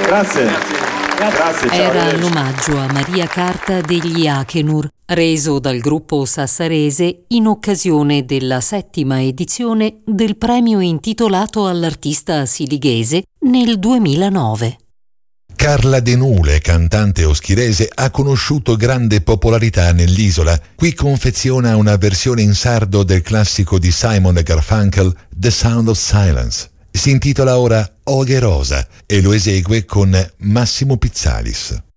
Grazie. Grazie, ciao, Era l'omaggio a Maria Carta degli Akenur, reso dal gruppo sassarese in occasione della 7ª edizione del premio intitolato all'artista silighese nel 2009. Carla De Nule, cantante oschirese, ha conosciuto grande popolarità nell'isola. Qui confeziona una versione in sardo del classico di Simon e Garfunkel, The Sound of Silence. Si intitola ora Oghe Rosa e lo esegue con Massimo Pizzalis.